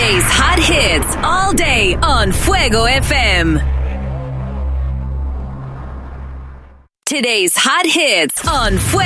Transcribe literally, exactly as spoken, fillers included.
Today's hot hits all day on Fuego F M. Today's hot hits on Fuego.